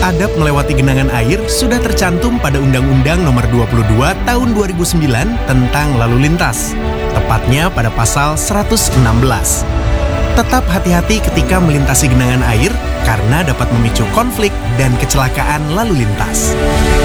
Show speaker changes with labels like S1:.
S1: adab melewati genangan air sudah tercantum pada Undang-Undang Nomor 22 Tahun 2009 tentang lalu lintas, tepatnya pada pasal 116. Tetap hati-hati ketika melintasi genangan air karena dapat memicu konflik dan kecelakaan lalu lintas.